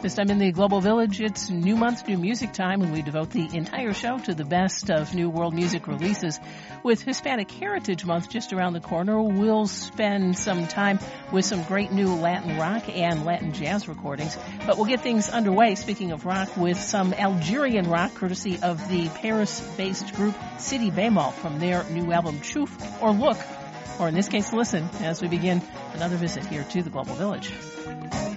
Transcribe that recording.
This time in the Global Village, it's New Month, New Music time, and we devote the entire show to the best of new world music releases. With Hispanic Heritage Month just around the corner, we'll spend some time with some great new Latin rock and Latin jazz recordings. But we'll get things underway, speaking of rock, with some Algerian rock, courtesy of the Paris-based group Sidi Bemol from their new album Chouf, or Look, or in this case, Listen, as we begin another visit here to the Global Village.